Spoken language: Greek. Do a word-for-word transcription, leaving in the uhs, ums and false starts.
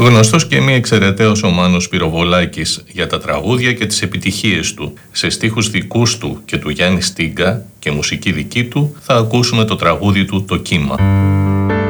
Γνωστός και μη εξαιρεταίος ο Μάνος Πυροβολάκης για τα τραγούδια και τις επιτυχίες του. Σε στίχους δικούς του και του Γιάννη Στίγκα και μουσική δική του θα ακούσουμε το τραγούδι του «Το κύμα».